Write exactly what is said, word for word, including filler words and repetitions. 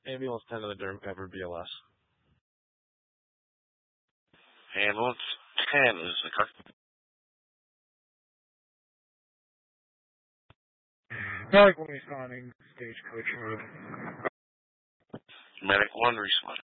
Ambulance ten to the Durham Pepper B L S. Ambulance ten is the car. Medic one responding, Stagecoach Road. Medic one responding.